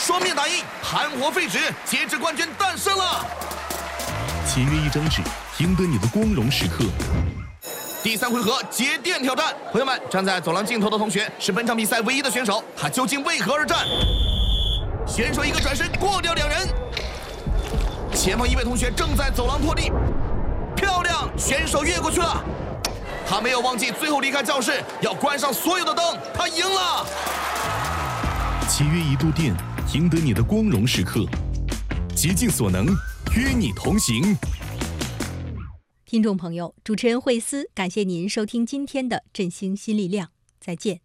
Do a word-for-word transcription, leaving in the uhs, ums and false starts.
双面打印，盘活废纸，节制冠军诞生了。 签约一张纸，赢得你的光荣时刻。 第三回合节电挑战，朋友们，站在走廊尽头的同学是本场比赛唯一的选手，他究竟为何而战？选手一个转身过掉两人，前方一位同学正在走廊拖地，漂亮，选手越过去了。他没有忘记最后离开教室要关上所有的灯，他赢了。 签约一度电，赢得你的光荣时刻。竭尽所能，与你同行。 听众朋友，主持人惠思感谢您收听今天的振兴新力量，再见。